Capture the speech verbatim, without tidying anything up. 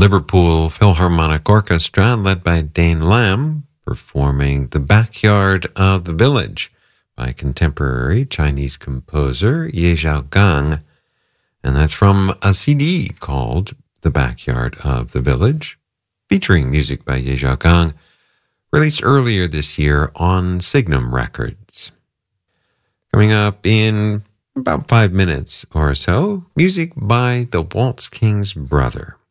Liverpool Philharmonic Orchestra, led by Dane Lam, performing The Backyard of the Village by contemporary Chinese composer Ye Zhaogang. And that's from a C D called The Backyard of the Village, featuring music by Ye Zhaogang, released earlier this year on Signum Records. Coming up in about five minutes or so, music by the Waltz King's brother.